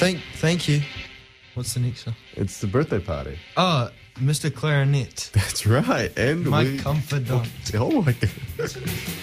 Thank you. What's the next one? It's the birthday party. Oh, Mr. Clarinet. That's right. And My confidant. Oh my God.